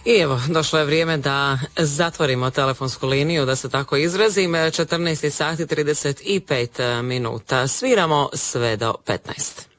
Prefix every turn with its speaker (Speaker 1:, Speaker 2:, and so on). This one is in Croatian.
Speaker 1: I evo, došlo je vrijeme da zatvorimo telefonsku liniju, da se tako izrazim. 14 sati 35 minuta. Sviramo sve do 15.